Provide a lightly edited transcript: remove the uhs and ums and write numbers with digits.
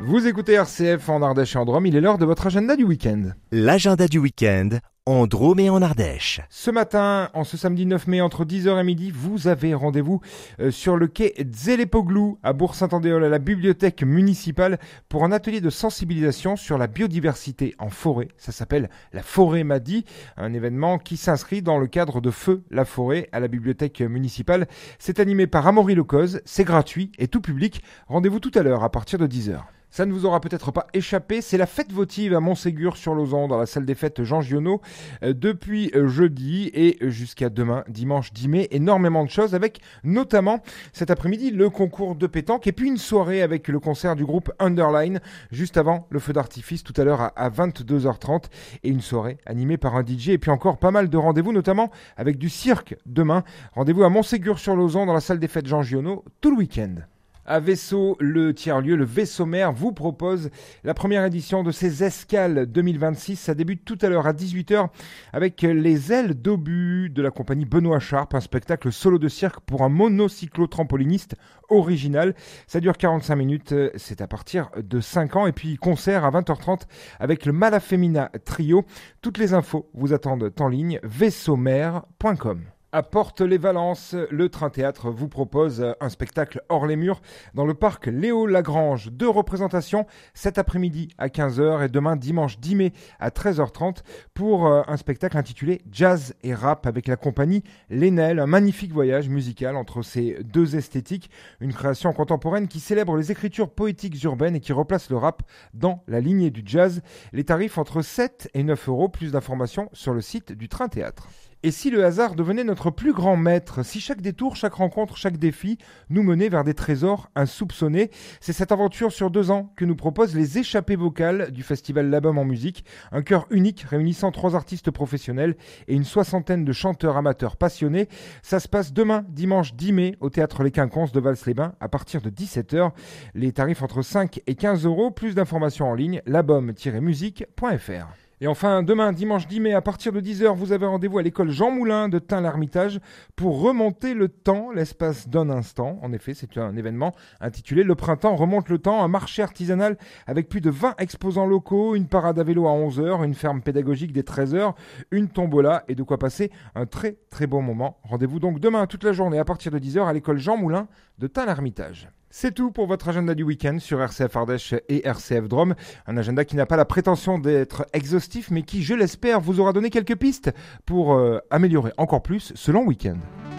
Vous écoutez RCF en Ardèche et en Drôme, il est l'heure de votre agenda du week-end. L'agenda du week-end en Drôme et en Ardèche. Ce matin, en ce samedi 9 mai, entre 10h et midi, vous avez rendez-vous sur le quai Zélépoglou à Bourg-Saint-Andéol, à la bibliothèque municipale, pour un atelier de sensibilisation sur la biodiversité en forêt. Ça s'appelle La Forêt m'a dit, un événement qui s'inscrit dans le cadre de Feu la Forêt à la bibliothèque municipale. C'est animé par Amaury Lecoz, c'est gratuit et tout public. Rendez-vous tout à l'heure à partir de 10h. Ça ne vous aura peut-être pas échappé, c'est la fête votive à Montségur-sur-Lauzon dans la salle des fêtes Jean Giono depuis jeudi et jusqu'à demain, dimanche 10 mai. Énormément de choses avec notamment cet après-midi le concours de pétanque et puis une soirée avec le concert du groupe Underline juste avant le feu d'artifice tout à l'heure à 22h30 et une soirée animée par un DJ et puis encore pas mal de rendez-vous notamment avec du cirque demain. Rendez-vous à Montségur-sur-Lauzon dans la salle des fêtes Jean Giono tout le week-end. À Vaisseau, le tiers-lieu, le Vaisseau-Mer, vous propose la première édition de ses escales 2026. Ça débute tout à l'heure à 18h avec les ailes d'obus de la compagnie Benoît Charpe, un spectacle solo de cirque pour un monocyclo-trampoliniste original. Ça dure 45 minutes, c'est à partir de 5 ans. Et puis concert à 20h30 avec le Malafemina Trio. Toutes les infos vous attendent en ligne, vaisseaumer.com. À Porte-les-Valences, le Train-Théâtre vous propose un spectacle hors les murs dans le parc Léo Lagrange. 2 représentations cet après-midi à 15h et demain dimanche 10 mai à 13h30 pour un spectacle intitulé Jazz et Rap avec la compagnie Lénel. Un magnifique voyage musical entre ces deux esthétiques. Une création contemporaine qui célèbre les écritures poétiques urbaines et qui replace le rap dans la lignée du jazz. Les tarifs entre 7 et 9 euros. Plus d'informations sur le site du Train-Théâtre. Et si le hasard devenait notre plus grand maître, si chaque détour, chaque rencontre, chaque défi nous menait vers des trésors insoupçonnés, c'est cette aventure sur 2 ans que nous proposent les échappées vocales du festival L'Album en musique, un chœur unique réunissant 3 artistes professionnels et une 60aine de chanteurs amateurs passionnés. Ça se passe demain, dimanche 10 mai, au théâtre Les Quinconces de Vals-les-Bains à partir de 17h. Les tarifs entre 5 et 15 euros, plus d'informations en ligne, l'album-musique.fr. Et enfin, demain, dimanche 10 mai, à partir de 10h, vous avez rendez-vous à l'école Jean Moulin de Tain-l'Hermitage pour remonter le temps, l'espace d'un instant. En effet, c'est un événement intitulé Le printemps remonte le temps, un marché artisanal avec plus de 20 exposants locaux, une parade à vélo à 11h, une ferme pédagogique dès 13h, une tombola et de quoi passer un très très bon moment. Rendez-vous donc demain toute la journée à partir de 10h à l'école Jean Moulin de Tain-l'Hermitage. C'est tout pour votre agenda du week-end sur RCF Ardèche et RCF Drôme. Un agenda qui n'a pas la prétention d'être exhaustif, mais qui, je l'espère, vous aura donné quelques pistes pour améliorer encore plus ce long week-end.